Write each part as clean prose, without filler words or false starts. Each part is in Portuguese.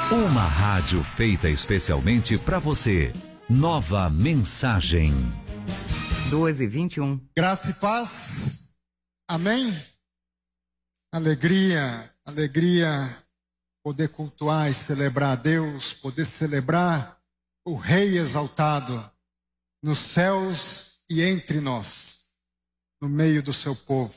Uma rádio feita especialmente para você. Nova Mensagem. 12:21. Graça e paz. Amém? Alegria, alegria poder cultuar e celebrar a Deus, poder celebrar o Rei exaltado nos céus e entre nós, no meio do seu povo.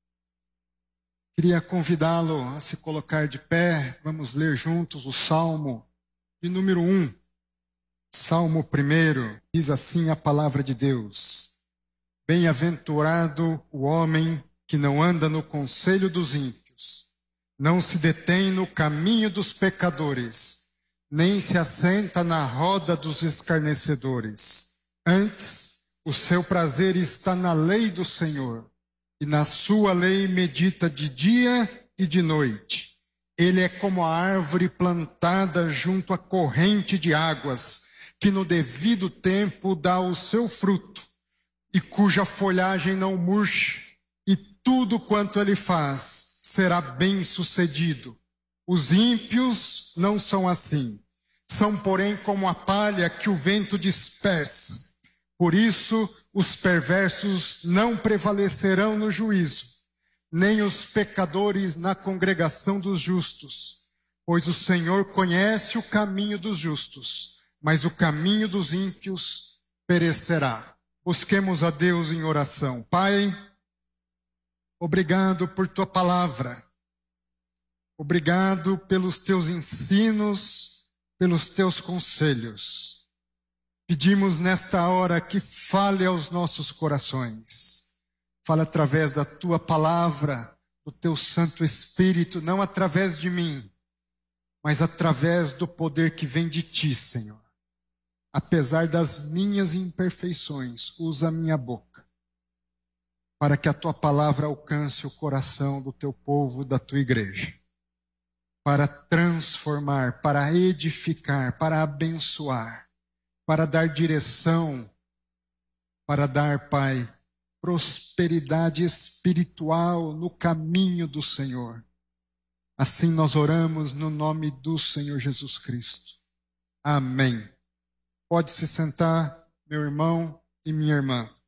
Queria convidá-lo a se colocar de pé. Vamos ler juntos o Salmo de número 1. Salmo 1, diz assim a palavra de Deus: Bem-aventurado o homem que não anda no conselho dos ímpios, não se detém no caminho dos pecadores, nem se assenta na roda dos escarnecedores. Antes, o seu prazer está na lei do Senhor, e na sua lei medita de dia e de noite. Ele é como a árvore plantada junto à corrente de águas, que no devido tempo dá o seu fruto, e cuja folhagem não murcha, e tudo quanto ele faz será bem sucedido. Os ímpios não são assim, são porém como a palha que o vento dispersa. Por isso, os perversos não prevalecerão no juízo, nem os pecadores na congregação dos justos. Pois o Senhor conhece o caminho dos justos, mas o caminho dos ímpios perecerá. Busquemos a Deus em oração. Pai, obrigado por tua palavra. Obrigado pelos teus ensinos, pelos teus conselhos. Pedimos nesta hora que fale aos nossos corações. Fala através da tua palavra, do teu Santo Espírito, não através de mim, mas através do poder que vem de ti, Senhor. Apesar das minhas imperfeições, usa a minha boca, para que a tua palavra alcance o coração do teu povo, da tua igreja, para transformar, para edificar, para abençoar, para dar direção, para dar, Pai, prosperidade espiritual no caminho do Senhor. Assim nós oramos no nome do Senhor Jesus Cristo. Amém. Pode se sentar, meu irmão e minha irmã.